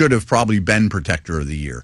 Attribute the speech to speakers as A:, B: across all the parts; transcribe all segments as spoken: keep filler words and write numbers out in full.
A: should have probably been protector of the year.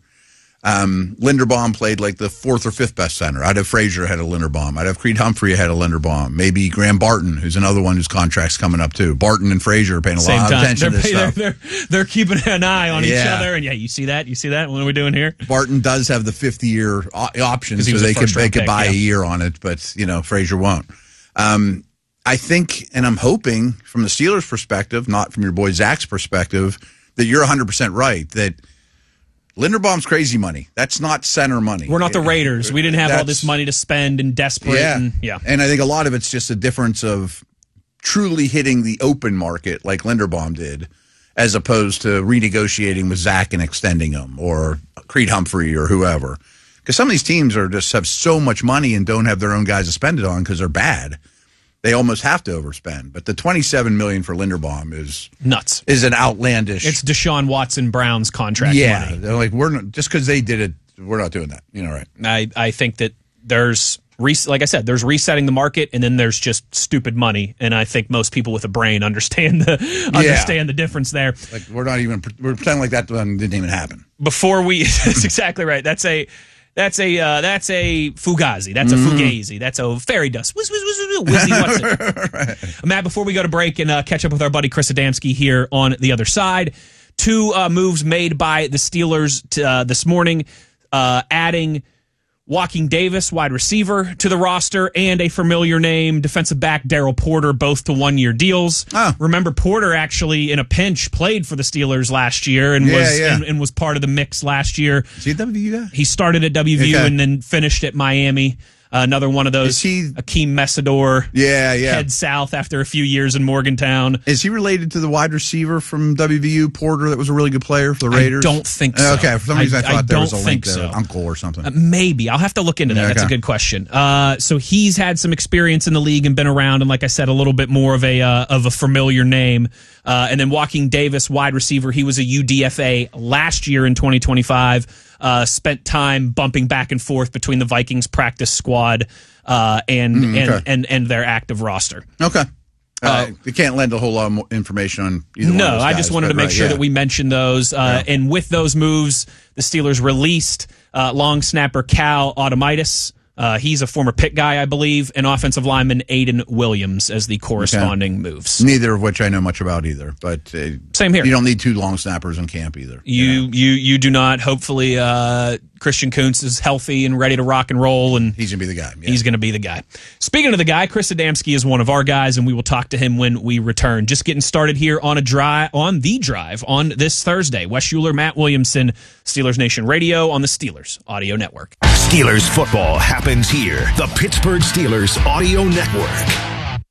A: Um, Linderbaum played like the fourth or fifth best center. I'd have Frazier ahead of Linderbaum. I'd have Creed Humphrey ahead of Linderbaum. Maybe Graham Barton, who's another one whose contract's coming up too. Barton and Frazier are paying a
B: Same
A: lot
B: time.
A: of attention
B: they're,
A: to this
B: they're,
A: stuff.
B: They're, they're keeping an eye on
A: yeah.
B: each other. And yeah, you see that? You see that? What are we doing here?
A: Barton does have the fifth-year option, so they could, they could
B: pick,
A: buy
B: yeah.
A: a year on it, but, you know, Frazier won't. Um, I think, and I'm hoping from the Steelers' perspective, not from your boy Zach's perspective, that you're one hundred percent right, that Linderbaum's crazy money. That's not center money.
B: We're not the Raiders. We didn't have
A: That's,
B: all this money to spend and desperate.
A: Yeah.
B: And, yeah.
A: And I think a lot of it's just a difference of truly hitting the open market like Linderbaum did, as opposed to renegotiating with Zach and extending him, or Creed Humphrey or whoever. Because some of these teams are just have so much money and don't have their own guys to spend it on because they're bad. They almost have to overspend. But the twenty-seven million dollars for Linderbaum is
B: nuts.
A: Is an outlandish.
B: It's Deshaun Watson Brown's contract
A: yeah,
B: money.
A: They're like, we're not, just because they did it, we're not doing that. You know, right?
B: I, I think that there's, like I said, there's resetting the market, and then there's just stupid money. And I think most people with a brain understand the yeah. understand the difference there.
A: Like we're not even we're pretending like that didn't even happen.
B: Before we, that's exactly right. That's a. That's a uh, that's a fugazi. That's a fugazi. That's a fairy dust. Whiz, whiz, whiz, whiz, whizzy, what's it? Right. Matt, before we go to break and uh, catch up with our buddy Chris Adamski here on the other side, two uh, moves made by the Steelers t- uh, this morning, uh, adding Joaquin Davis, wide receiver, to the roster, and a familiar name, defensive back Daryl Porter, both to one-year deals. Oh. Remember, Porter actually, in a pinch, played for the Steelers last year and
A: yeah,
B: was
A: yeah.
B: and, and was part of the mix last year.
A: Is he a W V U guy?
B: He started at W V U
A: okay.
B: and then finished at Miami. Uh, another one of those.
A: Is he,
B: Akeem Mesidor.
A: Yeah, yeah.
B: Head south after a few years in Morgantown.
A: Is he related to the wide receiver from W V U, Porter, that was a really good player for the Raiders?
B: I don't think so.
A: Okay, for some reason I, I thought
B: I
A: there was a
B: don't
A: link
B: think
A: there,
B: so.
A: uncle or something.
B: Uh, maybe. I'll have to look into that. Okay. That's a good question. Uh, so he's had some experience in the league and been around, and like I said, a little bit more of a uh, of a familiar name. Uh, and then Joaquin Davis, wide receiver, he was a U D F A last year in twenty twenty-five. Uh, spent time bumping back and forth between the Vikings practice squad uh, and, mm, okay. and and and their active roster.
A: Okay. Uh, uh, you can't lend a whole lot more information on either
B: no,
A: one of those guys,
B: I just wanted to make
A: right,
B: sure
A: yeah.
B: that we mentioned those. Uh, yeah. And with those moves, the Steelers released uh, long snapper Cal Automitis. Uh, he's a former Pitt guy, I believe, and offensive lineman Aiden Williams as the corresponding okay. moves.
A: Neither of which I know much about either. But uh,
B: same here.
A: You don't need two long snappers in camp either.
B: You you know? you, you do not. Hopefully, uh, Christian Kuntz is healthy and ready to rock and roll, and
A: he's gonna be the guy. Yeah.
B: He's gonna be the guy. Speaking of the guy, Chris Adamski is one of our guys, and we will talk to him when we return. Just getting started here on a drive on the drive on this Thursday. Wes Schuler, Matt Williamson, Steelers Nation Radio on the Steelers Audio Network.
C: Steelers football happens here. The Pittsburgh Steelers Audio Network.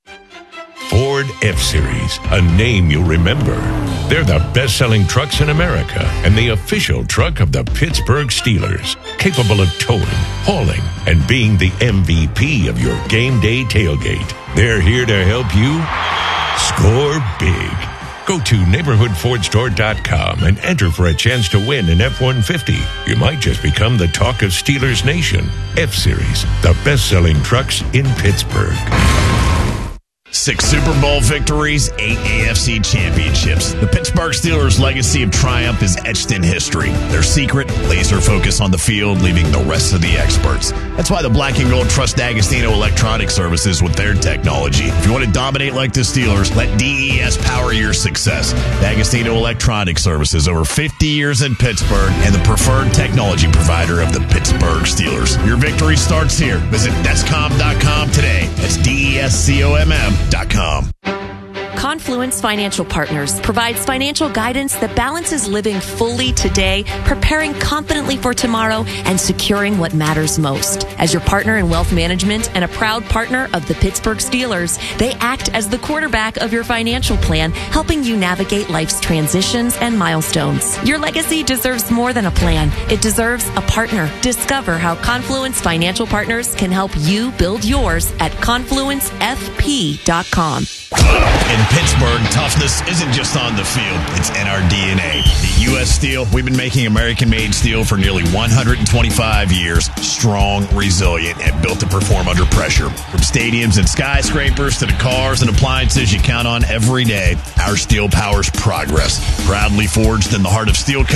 D: Ford F-Series, a name you'll remember. They're the best-selling trucks in America and the official truck of the Pittsburgh Steelers. Capable of towing, hauling, and being the M V P of your game day tailgate. They're here to help you score big. Go to neighborhood ford store dot com and enter for a chance to win an F one fifty. You might just become the talk of Steelers Nation. F-Series, the best-selling trucks in Pittsburgh.
E: Six Super Bowl victories, eight A F C championships. The Pittsburgh Steelers' legacy of triumph is etched in history. Their secret, laser focus on the field, leaving the rest of the experts. That's why the Black and Gold trust D'Agostino Electronic Services with their technology. If you want to dominate like the Steelers, let D E S power your success. D'Agostino Electronic Services, over fifty years in Pittsburgh, and the preferred technology provider of the Pittsburgh Steelers. Your victory starts here. Visit Descom dot com today. That's D E S C O M M dot com.
F: Confluence Financial Partners provides financial guidance that balances living fully today, preparing confidently for tomorrow, and securing what matters most. As your partner in wealth management and a proud partner of the Pittsburgh Steelers, they act as the quarterback of your financial plan, helping you navigate life's transitions and milestones. Your legacy deserves more than a plan. It deserves a partner. Discover how Confluence Financial Partners can help you build yours at confluence f p dot com.
E: In Pittsburgh, toughness isn't just on the field, it's in our D N A. At U S Steel, we've been making American-made steel for nearly one hundred twenty-five years. Strong, resilient, and built to perform under pressure. From stadiums and skyscrapers to the cars and appliances you count on every day, our steel powers progress. Proudly forged in the heart of steel